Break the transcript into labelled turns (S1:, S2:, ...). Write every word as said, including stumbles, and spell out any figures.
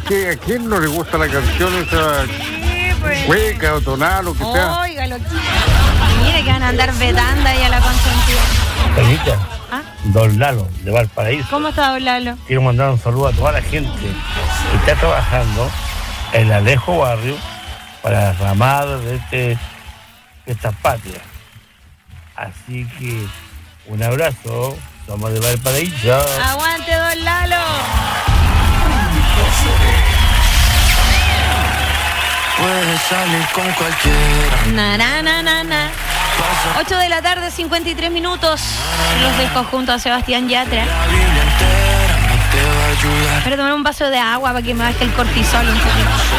S1: que a quién no le gusta la canción esa
S2: Sí, pues.
S1: cueca o tonal o que sea.
S2: Óigalo. Mire que van a andar vetando ahí a la consentida.
S3: Anita,
S2: ¿Ah?
S3: don Lalo, de Valparaíso.
S2: ¿Cómo está, don Lalo?
S3: Quiero mandar un saludo a toda la gente que está trabajando en el Alejo Barrio para derramar de, este, de esta patria. Así que un abrazo, somos de Valparaíso.
S2: ¡Aguante, don Lalo!
S4: Puedes salir con cualquiera.
S2: Na, na, na, na, na. ocho de la tarde, cincuenta y tres minutos. Los dejo junto a Sebastián Yatra.
S4: La Biblia entera no te va a ayudar.
S2: Voy a tomar un vaso de agua para que me baje el cortisol un poquito.